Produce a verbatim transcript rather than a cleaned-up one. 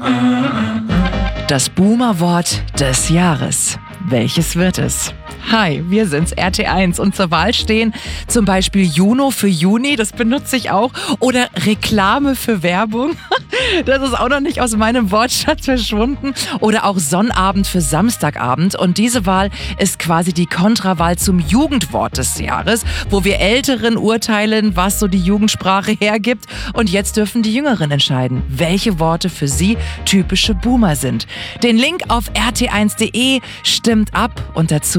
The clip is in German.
Das Boomer-Wort des Jahres. Welches wird es? Hi, wir sind's, R T eins. Und zur Wahl stehen zum Beispiel Juno für Juni, das benutze ich auch. Oder Reklame für Werbung. Das ist auch noch nicht aus meinem Wortschatz verschwunden. Oder auch Sonnabend für Samstagabend. Und diese Wahl ist quasi die Kontrawahl zum Jugendwort des Jahres, wo wir Älteren urteilen, was so die Jugendsprache hergibt. Und jetzt dürfen die Jüngeren entscheiden, welche Worte für sie typische Boomer sind. Den Link auf r t eins punkt d e, stimmt ab und dazu